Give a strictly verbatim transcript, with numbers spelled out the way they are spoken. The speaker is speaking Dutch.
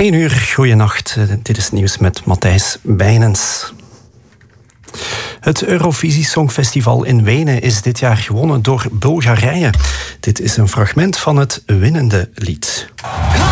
één uur, goeienacht. Dit is nieuws met Matthijs Bijnens. Het Eurovisie Songfestival in Wenen is dit jaar gewonnen door Bulgarije. Dit is een fragment van het winnende lied.